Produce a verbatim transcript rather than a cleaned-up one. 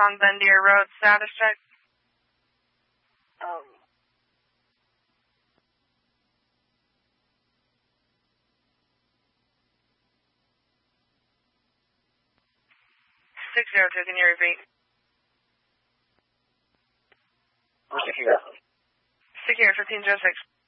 on Bendier Road, status check. Um, six zero two, can you repeat? Secure. Secure, fifteen zero six.